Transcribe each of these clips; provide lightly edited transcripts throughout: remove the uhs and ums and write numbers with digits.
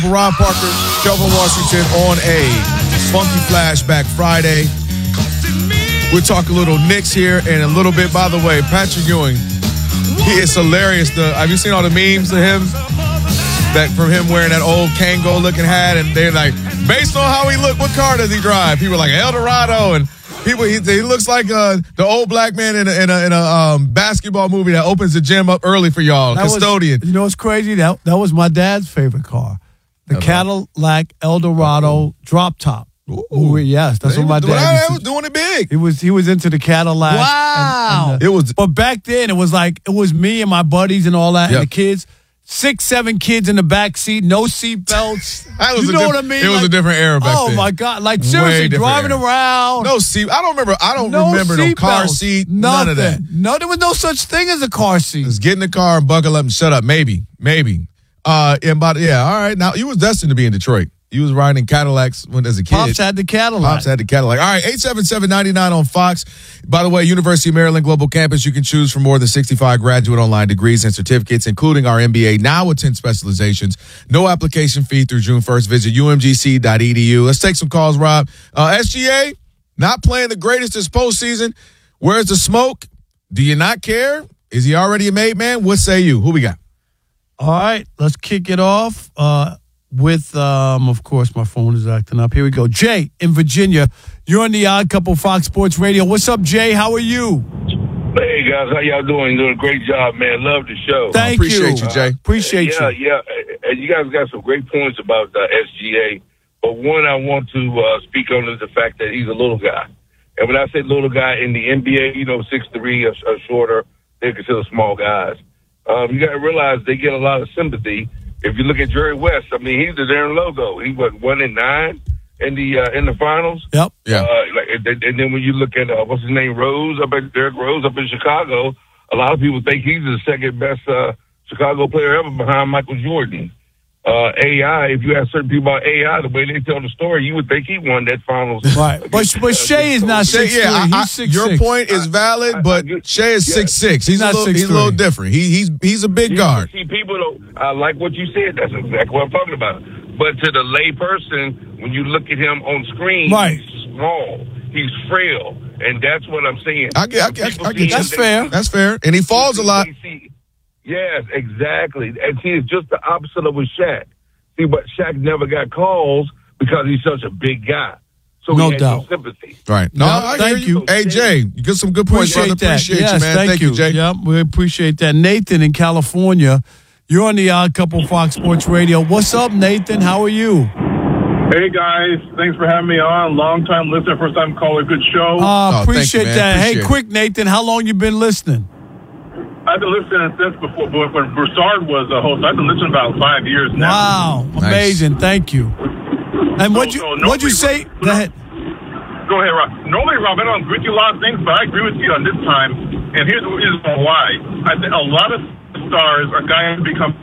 Rob Parker, Kelvin Washington on a Funky Flashback Friday. We'll talk a little Knicks here in a little bit. By the way, Patrick Ewing, he is hilarious. Have you seen all the memes of him? That from him wearing that old Kango looking hat, and they're like, based on how he look, what car does he drive? People are like El Dorado, and people he looks like the old black man in a basketball movie that opens the gym up early for y'all. Custodian. You know what's crazy? That was my dad's favorite car, the Cadillac El Dorado drop top. Ooh, yes, that's what my dad was doing it big. He was into the Cadillac. Wow. But back then it was me and my buddies and all that, and the kids. 6, 7 kids in the back seat, no seat belts. You know what I mean? It was a different era back then. Oh my God! Like seriously, driving around. No seat. I don't remember no car seat. None of that. No, there was no such thing as a car seat. Just get in the car and buckle up and shut up. Maybe. All right. Now you was destined to be in Detroit. You was riding Cadillacs as a kid. Pops had the Cadillac. All right, 877-99 on Fox. By the way, University of Maryland Global Campus, you can choose from more than 65 graduate online degrees and certificates, including our MBA, now with 10 specializations. No application fee through June 1st. Visit umgc.edu. Let's take some calls, Rob. SGA, not playing the greatest this postseason. Where's the smoke? Do you not care? Is he already a made man? What say you? Who we got? All right, let's kick it off. With, of course, my phone is acting up. Here we go. Jay in Virginia. You're on the Odd Couple Fox Sports Radio. What's up, Jay? How are you? Hey, guys. How y'all doing? Doing a great job, man. Love the show. Thank you. Appreciate you, Jay. Appreciate you. Yeah. And you guys got some great points about SGA. But one I want to speak on is the fact that he's a little guy. And when I say little guy in the NBA, 6'3", or shorter, they're considered small guys. You got to realize they get a lot of sympathy. If you look at Jerry West, I mean, he's the darn logo. He was 1-9 in the finals. Yep. Yeah. And then when you look at what's his name, Derrick Rose up in Chicago, a lot of people think he's the second best Chicago player ever behind Michael Jordan. AI, if you ask certain people about AI, the way they tell the story, you would think he won that finals. Right. But Shea is not 6'3". He's 6'6". Your point is valid, but Shea is 6'6". He's not 6'3". He's a little different. He's a big guard. See, people don't like what you said. That's exactly what I'm talking about. But to the lay person, when you look at him on screen, right, he's small, he's frail, and that's what I'm saying. I get you. That's fair. That's fair. And he falls a lot. Yes, exactly. And see, it's just the opposite of with Shaq. See, but Shaq never got calls because he's such a big guy. So no he had doubt. no sympathy. Right. No, I thank you. Hey, Jay, you get some good points, brother. Appreciate you, man. Thank you, Jay. Yep, we appreciate that. Nathan in California, you're on the Odd Couple Fox Sports Radio. What's up, Nathan? How are you? Hey, guys. Thanks for having me on. Long-time listener, first-time caller. Good show. Appreciate you, that. Appreciate hey, quick, Nathan, how long you been listening? I've been listening since before when Broussard was a host. I've been listening about 5 years now. Wow, amazing! Nice. Thank you. And what'd you say? Go ahead. Go ahead, Rob. Normally, Rob, I don't agree with you a lot of things, but I agree with you on this time. And here's the reason why. I think a lot of stars are guys who become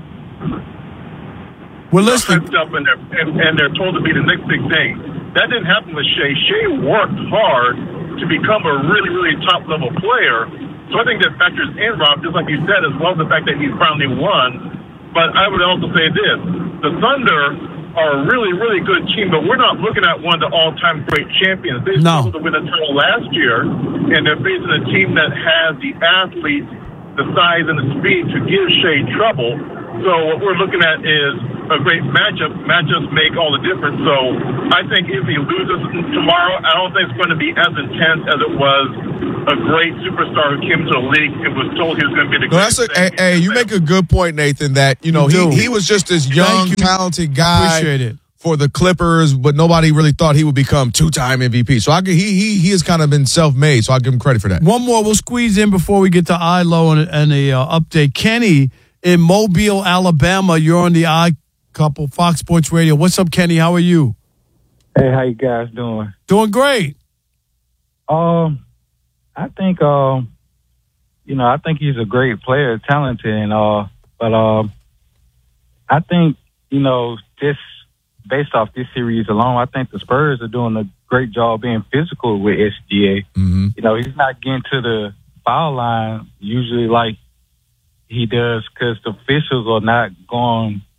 We're listening. Up and they're told to be the next big thing. That didn't happen with Shea. Shea worked hard to become a really, really top-level player. So I think that factors in, Rob, just like you said, as well as the fact that he's finally won. But I would also say this. The Thunder are a really, really good team, but we're not looking at one of the all-time great champions. They struggled to win a title last year, and they're facing a team that has the athletes, the size, and the speed to give Shea trouble. So what we're looking at is a great matchup. Matchups make all the difference. So I think if he loses tomorrow, I don't think it's going to be as intense as it was a great superstar who came to the league and was told he was going to be the greatest. Hey, you make a good point, Nathan, that, he was just this young, talented guy for the Clippers, but nobody really thought he would become two-time MVP. So he has kind of been self-made, so I'll give him credit for that. One more we'll squeeze in before we get to ILO and the update. Kenny in Mobile, Alabama, you're on the Odd Couple, Fox Sports Radio. What's up, Kenny? How are you? Hey, how you guys doing? Doing great. I think, I think he's a great player, talented, and but I think, just based off this series alone, I think the Spurs are doing a great job being physical with SGA. Mm-hmm. He's not getting to the foul line usually like he does because the officials are not going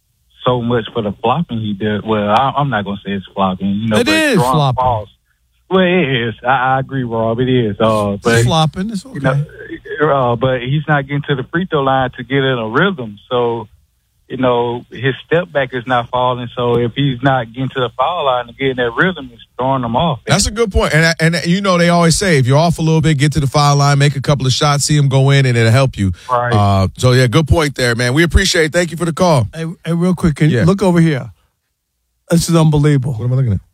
so much for the flopping he did. Well, I'm not gonna say it's flopping. You know, It but is throwing flopping. balls- Well, it is. I agree, Rob. It is. But It's flopping. It's okay. you know, but he's not getting to the free throw line to get in a rhythm. So, you know, his step back is not falling. So if he's not getting to the foul line and getting that rhythm, it's throwing him off. That's a good point. And you know, they always say if you're off a little bit, get to the foul line, make a couple of shots, see him go in, and it'll help you. Right. So, yeah, good point there, man. We appreciate it. Thank you for the call. Hey, real quick, can you Yeah. look over here? This is unbelievable. What am I looking at?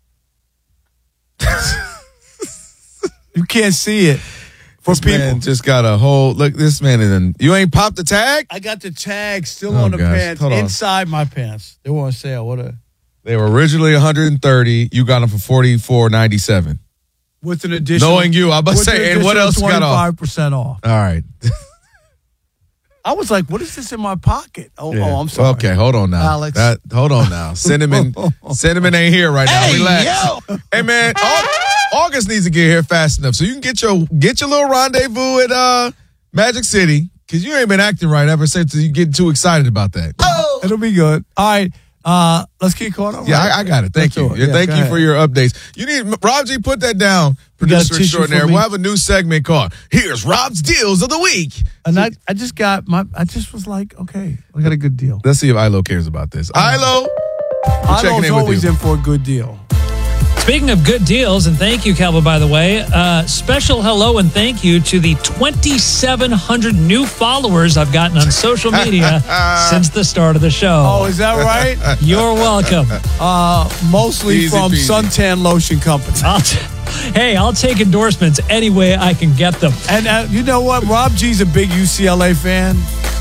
You can't see it for This people. man just got a whole look. This man is in. You ain't popped the tag? I got the tag still Oh, on the gosh. pants, Hold on. inside my pants. They were on sale. They were originally 130. You got them for $44.97. With an additional. Knowing you, I'm about to say, and what else you got off? 25% off. All right. I was like, what is this in my pocket? Oh, Yeah. I'm sorry. Okay, hold on now. Alex. Hold on now. Cinnamon ain't here right now. Relax. Hey, man, August needs to get here fast enough so you can get your little rendezvous at Magic City, because you ain't been acting right ever since you get too excited about that. It'll be good. All right. Let's keep going on. Yeah, I got it. Thank you. Thank you for your updates. You need Rob G. Put that down, producer tissue extraordinaire. for me? We'll have a new segment called "Here's Rob's Deals of the Week." And I just was like, okay, I got a good deal. Let's see if Ilo cares about this. Ilo, we're checking Ilo's in with always you. in for a good deal. Speaking of good deals, and thank you, Calvin, by the way, special hello and thank you to the 2,700 new followers I've gotten on social media since the start of the show. Oh, is that right? You're welcome. Mostly Easy from peasy. Suntan Lotion Company. I'll take endorsements any way I can get them. And you know what? Rob G's a big UCLA fan.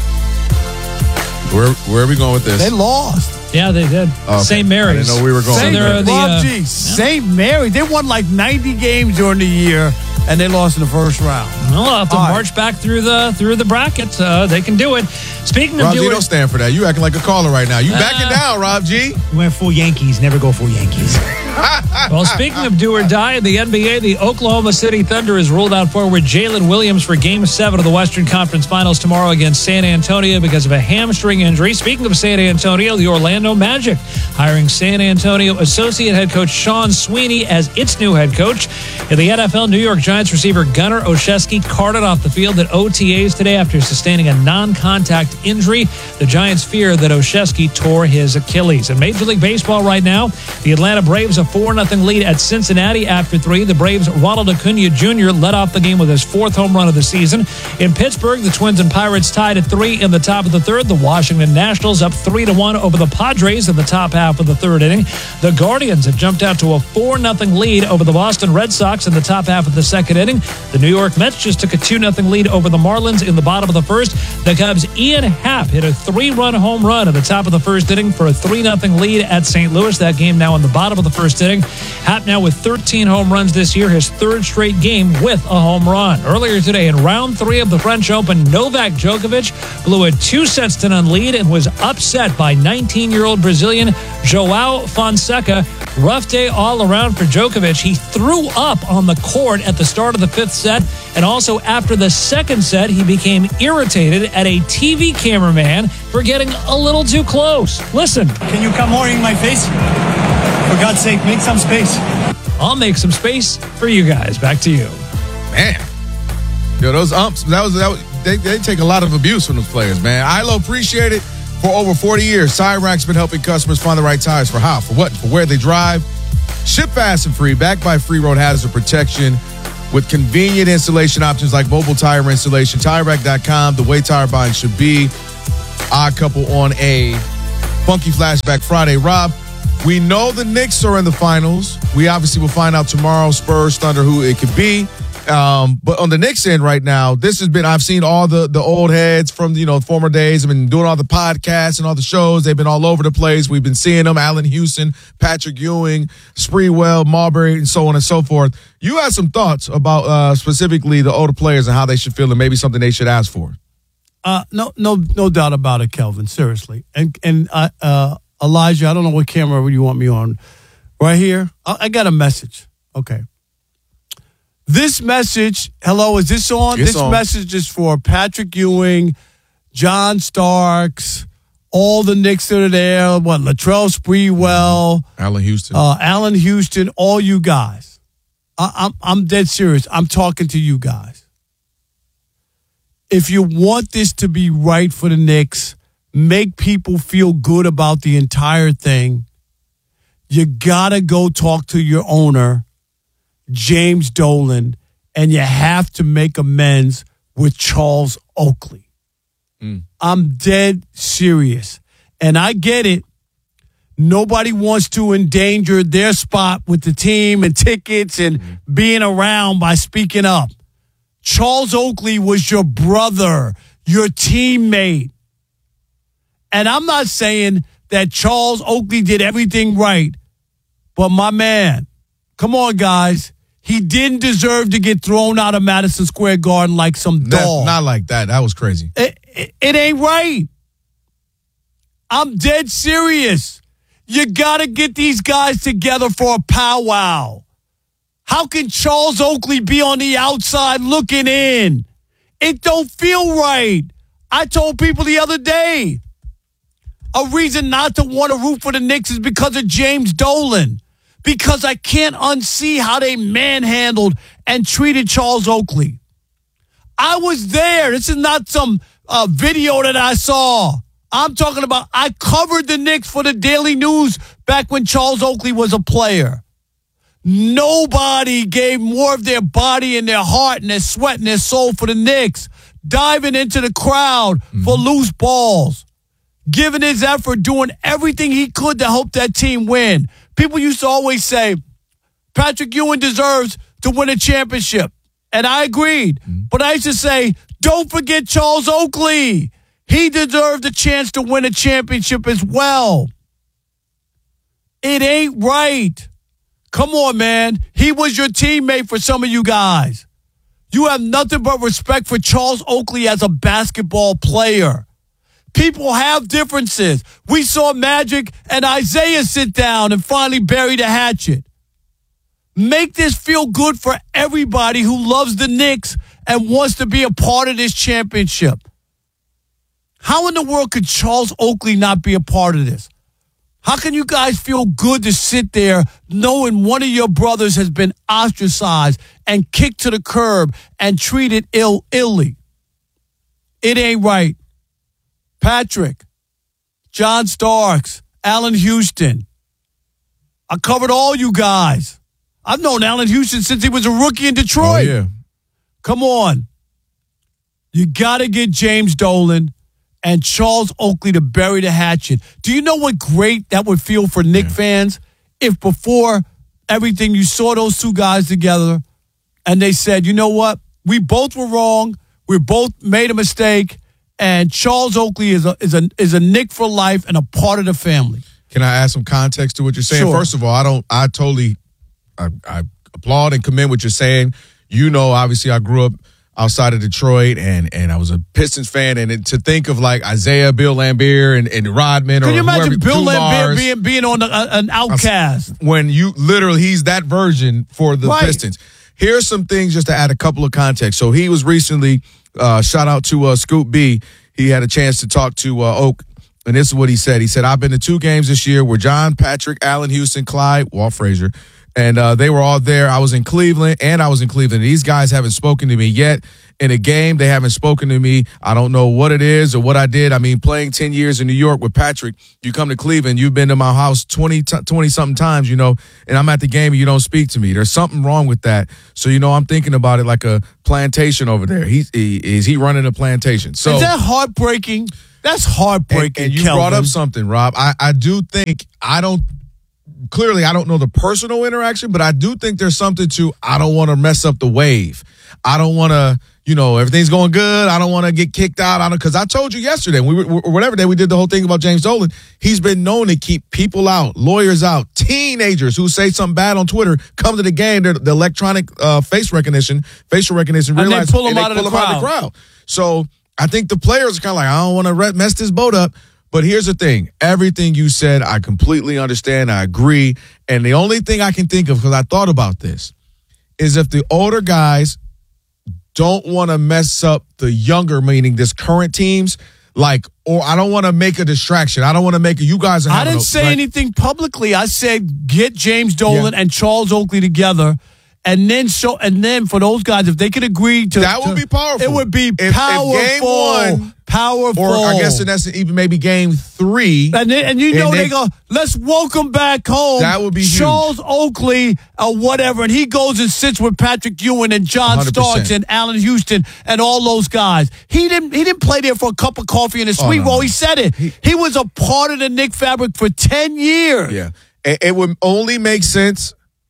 Where are we going with this? They lost. Yeah, they did. Okay. St. Mary's. I didn't know we were going So there. they're the, Rob G, St. Mary. They won like 90 games during the year, and they lost in the first round. Well, I'll have to All right. march back through the bracket. They can do it. Speaking of Rob G, doing, don't stand for that. You acting like a caller right now. You backing down, Rob G. We went full Yankees, never go full Yankees. well, speaking of do or die in the NBA, the Oklahoma City Thunder has ruled out forward Jalen Williams for Game 7 of the Western Conference Finals tomorrow against San Antonio because of a hamstring injury. Speaking of San Antonio, the Orlando Magic hiring San Antonio associate head coach Sean Sweeney as its new head coach. In the NFL, New York Giants receiver Gunnar Olszewski carted off the field at OTAs today after sustaining a non-contact injury. The Giants fear that Olszewski tore his Achilles. In Major League Baseball right now, the Atlanta Braves a 4-0 lead at Cincinnati after 3. The Braves' Ronald Acuna Jr. led off the game with his 4th home run of the season. In Pittsburgh, the Twins and Pirates tied at 3 in the top of the 3rd. The Washington Nationals up 3-1 over the Padres in the top half of the 3rd inning. The Guardians have jumped out to a 4-0 lead over the Boston Red Sox in the top half of the 2nd inning. The New York Mets just took a 2-0 lead over the Marlins in the bottom of the 1st. The Cubs' Ian Happ hit a 3-run home run at the top of the 1st inning for a 3-0 lead at St. Louis. That game now in the bottom of the 1st inning. Happ now with 13 home runs this year, his 3rd straight game with a home run. Earlier today in round 3 of the French Open, Novak Djokovic blew a 2-0 lead and was upset by 19-year-old Brazilian João Fonseca. Rough day all around for Djokovic. He threw up on the court at the start of the 5th set, and also after the 2nd set, he became irritated at a TV cameraman for getting a little too close. Listen. Can you come more in my face? For God's sake, make some space. I'll make some space for you guys. Back to you. Man. Yo, those umps, they take a lot of abuse from those players, man. Ilo, appreciate it. For over 40 years, Tire Rack's been helping customers find the right tires for how, for what, and for where they drive. Ship fast and free, backed by free road hazard protection with convenient installation options like mobile tire installation. TireRack.com, the way tire buying should be. Odd couple on a funky flashback Friday. Rob, we know the Knicks are in the finals. We obviously will find out tomorrow, Spurs, Thunder, who it could be. But on the Knicks end right now, this has been, I've seen all the old heads from, former days. I've been doing all the podcasts and all the shows. They've been all over the place. We've been seeing them, Allen Houston, Patrick Ewing, Spreewell, Marbury, and so on and so forth. You had some thoughts about specifically the older players and how they should feel and maybe something they should ask for. No doubt about it, Kelvin. Seriously. And Elijah, I don't know what camera you want me on. Right here, I got a message. Okay. This message, hello, is this on? It's this on. message is for Patrick Ewing, John Starks, all the Knicks that are there, Latrell Sprewell, Allen Houston, all you guys. I'm dead serious. I'm talking to you guys. If you want this to be right for the Knicks, make people feel good about the entire thing, you got to go talk to your owner, James Dolan, and you have to make amends with Charles Oakley. I'm dead serious. And I get it. Nobody wants to endanger their spot with the team and tickets and being around by speaking up. Charles Oakley was your brother, your teammate. And I'm not saying that Charles Oakley did everything right. But my man, come on, guys. He didn't deserve to get thrown out of Madison Square Garden like some dog. Not like that. That was crazy. It ain't right. I'm dead serious. You got to get these guys together for a powwow. How can Charles Oakley be on the outside looking in? It don't feel right. I told people the other day, a reason not to want to root for the Knicks is because of James Dolan. Because I can't unsee how they manhandled and treated Charles Oakley. I was there. This is not some video that I saw. I'm talking about I covered the Knicks for the Daily News back when Charles Oakley was a player. Nobody gave more of their body and their heart and their sweat and their soul for the Knicks, diving into the crowd for loose balls, giving his effort, doing everything he could to help that team win. People used to always say, Patrick Ewing deserves to win a championship. And I agreed. But I used to say, don't forget Charles Oakley. He deserved a chance to win a championship as well. It ain't right. Come on, man. He was your teammate for some of you guys. You have nothing but respect for Charles Oakley as a basketball player. People have differences. We saw Magic and Isaiah sit down and finally bury the hatchet. Make this feel good for everybody who loves the Knicks and wants to be a part of this championship. How in the world could Charles Oakley not be a part of this? How can you guys feel good to sit there knowing one of your brothers has been ostracized and kicked to the curb and treated illy? It ain't right. Patrick, John Starks, Allen Houston. I covered all you guys. I've known Allen Houston since he was a rookie in Detroit. Oh, yeah. Come on. You got to get James Dolan and Charles Oakley to bury the hatchet. Do you know what great that would feel for Knicks fans if before everything you saw those two guys together and they said, you know what? We both were wrong. We both made a mistake. And Charles Oakley is a Knick for life and a part of the family. Can I add some context to what you're saying? Sure. First of all, I applaud and commend what you're saying. You know, obviously I grew up outside of Detroit and I was a Pistons fan. And to think of like Isaiah, Bill Laimbeer and Rodman or Can you imagine whoever, Bill Dumars, Laimbeer being on an outcast? when you literally, he's that version for the Right. Pistons. Here's some things just to add a couple of context. So he was recently, shout out to Scoop B. He had a chance to talk to Oak, and this is what he said. He said, I've been to 2 games this year where John, Patrick, Allen Houston, Clyde, Walt Frazier, and they were all there. I was in Cleveland, and I was in Cleveland. These guys haven't spoken to me yet. In a game, they haven't spoken to me. I don't know what it is or what I did. I mean, playing 10 years in New York with Patrick, you come to Cleveland, you've been to my house 20-something times, you know, and I'm at the game and you don't speak to me. There's something wrong with that. So, you know, I'm thinking about it like a plantation over there. Is he running a plantation? So Is that heartbreaking? That's heartbreaking, And you Kelvin. brought up something, Rob. I do think, I don't know the personal interaction, but I do think there's something to, I don't want to mess up the wave. I don't want to, you know, everything's going good. I don't want to get kicked out. Because I told you yesterday, whatever day we did the whole thing about James Dolan, he's been known to keep people out, lawyers out, teenagers who say something bad on Twitter, come to the game, the electronic facial recognition, realize, they pull him out of the crowd. So I think the players are kind of like, I don't want to mess this boat up. But here's the thing. Everything you said, I completely understand. I agree. And the only thing I can think of, because I thought about this, is if the older guys don't want to mess up the younger, meaning this current teams, or I don't want to make a distraction. I don't want to make it. You guys are I didn't say anything publicly. I said get James Dolan and Charles Oakley together. And then for those guys, if they could agree to that would be powerful. It would be powerful. If game 1, powerful. Or I guess in essence, even maybe game 3. And they go, let's welcome back home. That would be Charles huge. Oakley or whatever, and he goes and sits with Patrick Ewing and John 100%. Starks and Allen Houston and all those guys. He didn't play there for a cup of coffee and a sweet roll. He said it. He was a part of the Knick fabric for 10 years. Yeah, it would only make sense.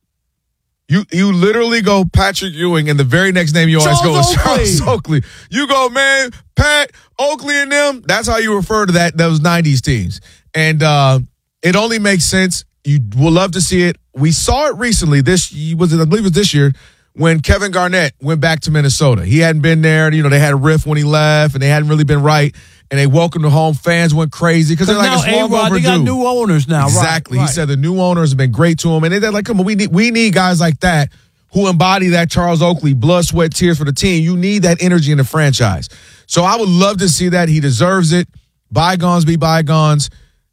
You literally go Patrick Ewing, and the very next name you always go is Charles Oakley. You go, man, Pat, Oakley, and them. That's how you refer to those 90s teams. And it only makes sense. You will love to see it. We saw it recently. I believe it was this year, when Kevin Garnett went back to Minnesota. He hadn't been there. They had a riff when he left, and they hadn't really been right. And they welcomed him home. Fans went crazy because they're like, it's long overdue. They got new owners now. Exactly. Right. He said the new owners have been great to him. And they're like, come on, we need guys like that who embody that Charles Oakley, blood, sweat, tears for the team. You need that energy in the franchise. So I would love to see that. He deserves it. Bygones be bygones.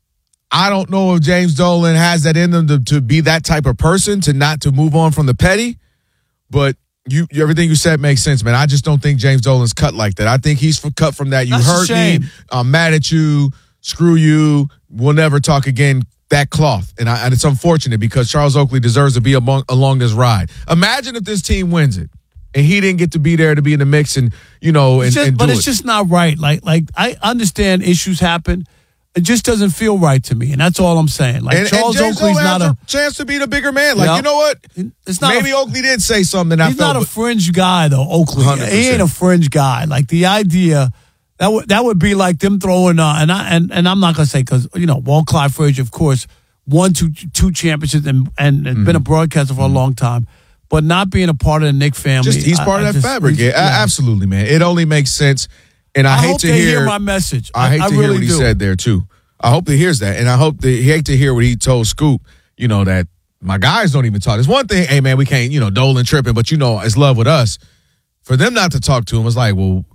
I don't know if James Dolan has that in them to be that type of person, to move on from the petty. But everything you said makes sense, man. I just don't think James Dolan's cut like that. I think he's cut from that. You hurt me. I'm mad at you. Screw you. We'll never talk again. That cloth. And it's unfortunate because Charles Oakley deserves to be along this ride. Imagine if this team wins it and he didn't get to be there to be in the mix and it's just not right. Like I understand issues happen. It just doesn't feel right to me, and that's all I'm saying. Like Charles Oakley's not a chance to be the bigger man. Like, you know what? It's not maybe Oakley did say something. He's not a fringe guy, though. Oakley, 100%. He ain't a fringe guy. Like the idea that would be like them throwing and I'm not gonna say because Walt Clyde Frazier, of course, won two championships and been a broadcaster for a long time, but not being a part of the Knick family. He's part of that fabric. Yeah, absolutely, man. It only makes sense. And I hate to hear my message. I hate to hear what he said there too. I hope he hears that, and I hope he hate to hear what he told Scoop. That my guys don't even talk. It's one thing, hey man, we can't, Dolan tripping, but it's love with us. For them not to talk to him, it's like, well,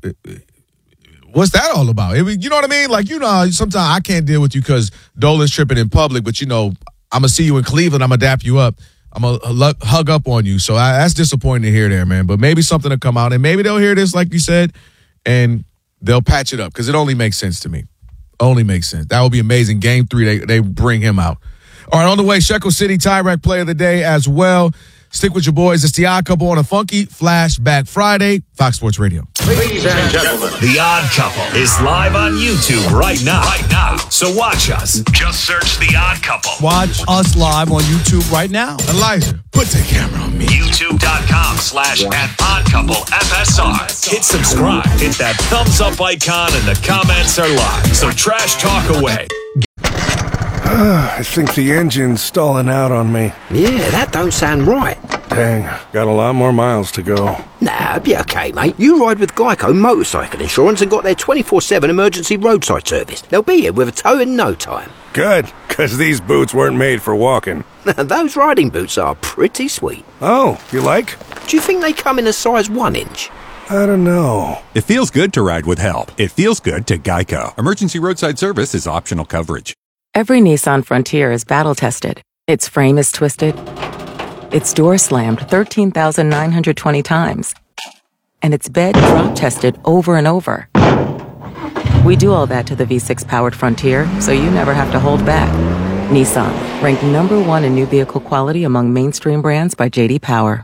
what's that all about? You know what I mean? Like, sometimes I can't deal with you because Dolan's tripping in public, but I'm gonna see you in Cleveland. I'm gonna dap you up. I'm gonna hug up on you. So that's disappointing to hear there, man. But maybe something will come out, and maybe they'll hear this, like you said, and they'll patch it up because it only makes sense to me. Only makes sense. That would be amazing. Game 3, they bring him out. All right, on the way, Shekel City Tie-Rack Play of the Day as well. Stick with your boys. It's The Odd Couple on a funky Flashback Friday, Fox Sports Radio. Ladies and gentlemen, The Odd Couple is live on YouTube right now. So watch us. Just search The Odd Couple. Watch us live on YouTube right now. Elijah, put the camera on me. YouTube.com/@oddcouplefsr. Hit subscribe. Hit that thumbs up icon and the comments are live. So trash talk away. I think the engine's stalling out on me. Yeah, that don't sound right. Dang, got a lot more miles to go. Nah, be okay, mate. You ride with Geico Motorcycle Insurance and got their 24/7 emergency roadside service. They'll be here with a tow in no time. Good, because these boots weren't made for walking. Those riding boots are pretty sweet. Oh, you like? Do you think they come in a size 1 inch? I don't know. It feels good to ride with help. It feels good to Geico. Emergency roadside service is optional coverage. Every Nissan Frontier is battle-tested. Its frame is twisted. Its door slammed 13,920 times. And its bed drop-tested over and over. We do all that to the V6-powered Frontier, so you never have to hold back. Nissan, ranked #1 in new vehicle quality among mainstream brands by J.D. Power.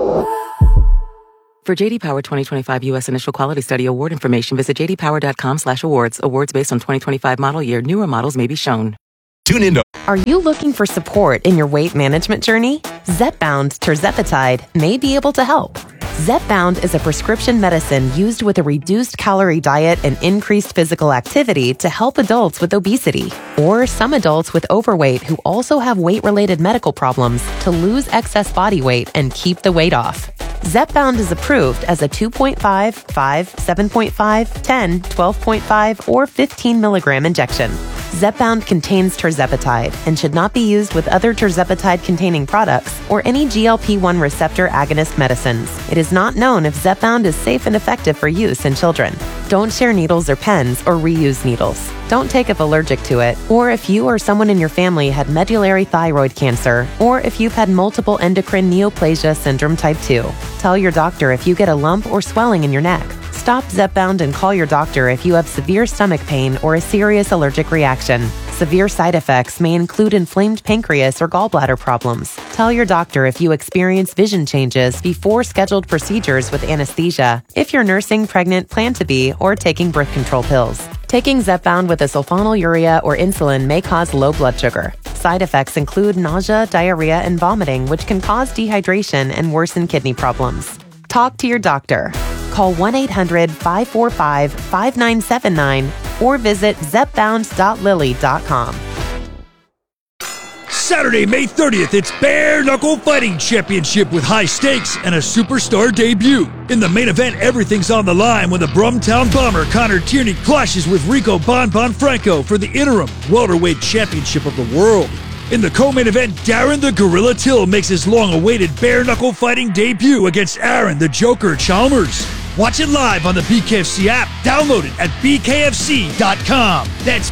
For J.D. Power 2025 U.S. Initial Quality Study Award information, visit jdpower.com/awards. Awards based on 2025 model year. Newer models may be shown. Tune in to... Are you looking for support in your weight management journey? Zepbound tirzepatide may be able to help. Zepbound is a prescription medicine used with a reduced calorie diet and increased physical activity to help adults with obesity, or some adults with overweight who also have weight-related medical problems to lose excess body weight and keep the weight off. Zepbound is approved as a 2.5, 5, 7.5, 10, 12.5, or 15 milligram injection. Zepbound contains tirzepatide and should not be used with other tirzepatide-containing products or any GLP-1 receptor agonist medicines. It is not known if Zepbound is safe and effective for use in children. Don't share needles or pens or reuse needles. Don't take if allergic to it, or if you or someone in your family had medullary thyroid cancer, or if you've had multiple endocrine neoplasia syndrome type 2. Tell your doctor if you get a lump or swelling in your neck. Stop Zepbound and call your doctor if you have severe stomach pain or a serious allergic reaction. Severe side effects may include inflamed pancreas or gallbladder problems. Tell your doctor if you experience vision changes before scheduled procedures with anesthesia, if you're nursing, pregnant, plan to be, or taking birth control pills. Taking Zepbound with a sulfonylurea or insulin may cause low blood sugar. Side effects include nausea, diarrhea, and vomiting, which can cause dehydration and worsen kidney problems. Talk to your doctor. Call 1-800-545-5979 or visit zepbound.lily.com. Saturday, May 30th, it's Bare Knuckle Fighting Championship with high stakes and a superstar debut. In the main event, everything's on the line when the Brumtown Bomber Connor Tierney clashes with Rico Bon Franco for the interim welterweight championship of the world. In the co-main event, Darren the Gorilla Till makes his long-awaited bare knuckle fighting debut against Aaron the Joker Chalmers. Watch it live on the BKFC app. Download it at bkfc.com. That's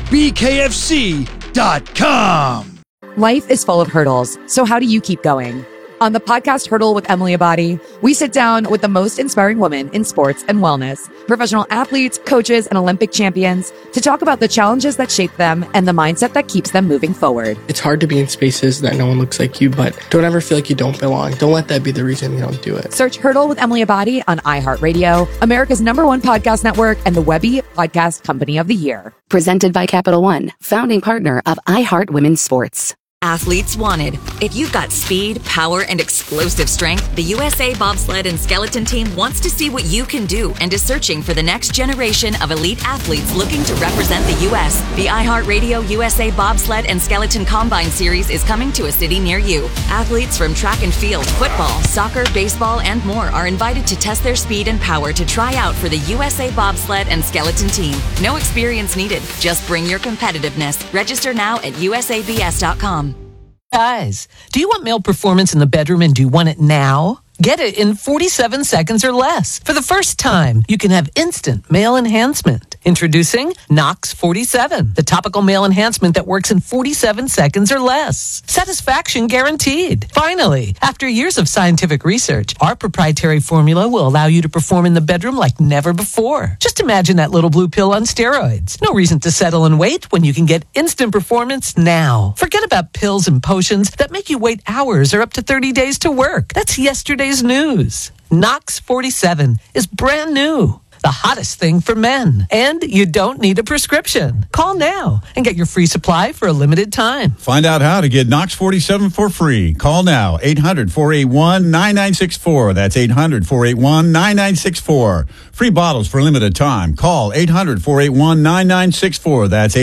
bkfc.com. Life is full of hurdles, so how do you keep going? On the podcast Hurdle with Emily Abadi, we sit down with the most inspiring women in sports and wellness, professional athletes, coaches, and Olympic champions to talk about the challenges that shape them and the mindset that keeps them moving forward. It's hard to be in spaces that no one looks like you, but don't ever feel like you don't belong. Don't let that be the reason you don't do it. Search Hurdle with Emily Abadi on iHeartRadio, America's #1 podcast network, and the Webby Podcast Company of the Year. Presented by Capital One, founding partner of iHeart Women's Sports. Athletes wanted. If you've got speed, power, and explosive strength, the USA Bobsled and Skeleton Team wants to see what you can do and is searching for the next generation of elite athletes looking to represent the U.S. The iHeartRadio USA Bobsled and Skeleton Combine Series is coming to a city near you. Athletes from track and field, football, soccer, baseball, and more are invited to test their speed and power to try out for the USA Bobsled and Skeleton Team. No experience needed. Just bring your competitiveness. Register now at usabs.com. Guys, do you want male performance in the bedroom and do you want it now? Get it in 47 seconds or less. For the first time, you can have instant male enhancement. Introducing Nox 47, the topical male enhancement that works in 47 seconds or less. Satisfaction guaranteed. Finally, after years of scientific research, our proprietary formula will allow you to perform in the bedroom like never before. Just imagine that little blue pill on steroids. No reason to settle and wait when you can get instant performance now. Forget about pills and potions that make you wait hours or up to 30 days to work. That's yesterday's news. Nox 47 is brand new. The hottest thing for men. And you don't need a prescription. Call now and get your free supply for a limited time. Find out how to get Nox 47 for free. Call now. 800-481-9964. That's 800-481-9964. Free bottles for a limited time. Call 800-481-9964. That's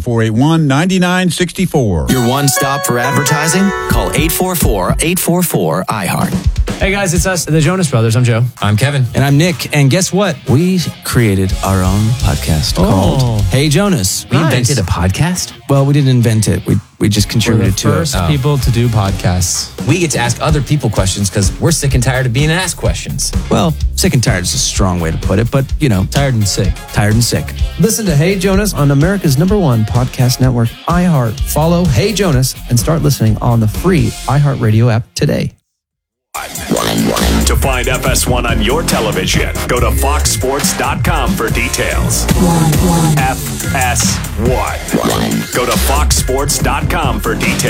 800-481-9964. Your one stop for advertising? Call 844-844-iHeart. Hey guys, it's us, the Jonas Brothers. I'm Joe. I'm Kevin. And I'm Nick. And guess what? We created our own podcast called Hey Jonas. We invented a podcast? Well, we didn't invent it. We just contributed to it. We're the first people to do podcasts. We get to ask other people questions because we're sick and tired of being asked questions. Well, sick and tired is a strong way to put it, but, you know. Tired and sick. Tired and sick. Listen to Hey Jonas on America's #1 podcast network, iHeart. Follow Hey Jonas and start listening on the free iHeartRadio app today. To find FS1 on your television, go to foxsports.com for details. FS1. Go to foxsports.com for details.